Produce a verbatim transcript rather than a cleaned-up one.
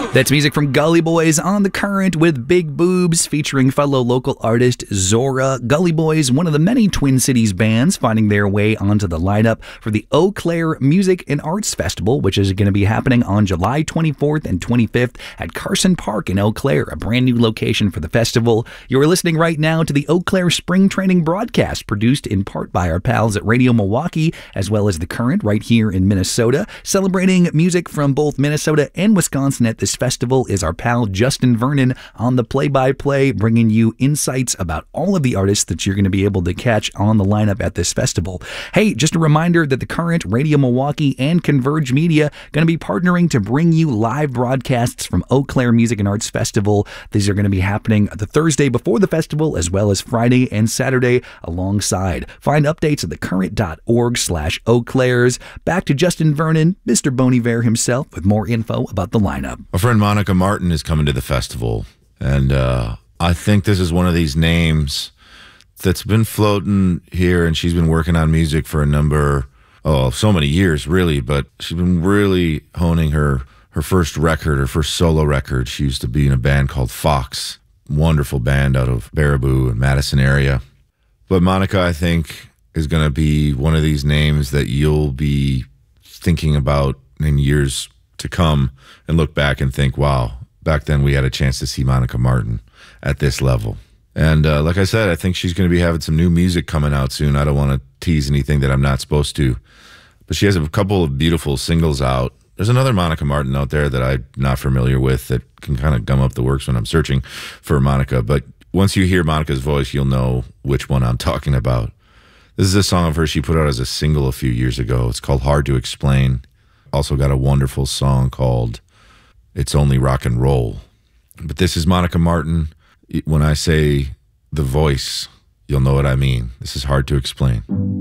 That's music from Gully Boys on The Current with Big Boobs, featuring fellow local artist Zora. Gully Boys, one of the many Twin Cities bands finding their way onto the lineup for the Eau Claire Music and Arts Festival, which is going to be happening on July twenty-fourth and twenty-fifth at Carson Park in Eau Claire, a brand new location for the festival. You're listening right now to the Eau Claire Spring Training broadcast, produced in part by our pals at Radio Milwaukee, as well as The Current right here in Minnesota. Celebrating music from both Minnesota and Wisconsin at this festival is our pal Justin Vernon on the play-by-play, bringing you insights about all of the artists that you're going to be able to catch on the lineup at this festival. Hey, just a reminder that The Current, Radio Milwaukee, and Converge Media going to be partnering to bring you live broadcasts from Eau Claire Music and Arts Festival. These are going to be happening the Thursday before the festival, as well as Friday and Saturday alongside. Find updates at thecurrent.org slash Eau Claires. Back to Justin Vernon, Mister Bon Iver himself, with more info about the lineup. My friend Monica Martin is coming to the festival, and uh, I think this is one of these names that's been floating here, and she's been working on music for a number, oh, so many years, really, but she's been really honing her, her first record, her first solo record. She used to be in a band called Fox, wonderful band out of Baraboo and Madison area. But Monica, I think, is going to be one of these names that you'll be thinking about in years to come and look back and think, wow, back then we had a chance to see Monica Martin at this level. And uh, like I said, I think she's going to be having some new music coming out soon. I don't want to tease anything that I'm not supposed to. But she has a couple of beautiful singles out. There's another Monica Martin out there that I'm not familiar with that can kind of gum up the works when I'm searching for Monica. But once you hear Monica's voice, you'll know which one I'm talking about. This is a song of hers she put out as a single a few years ago. It's called Hard to Explain. Also got a wonderful song called It's Only Rock and Roll. But this is Monica Martin. When I say the voice, you'll know what I mean. This is Hard to Explain.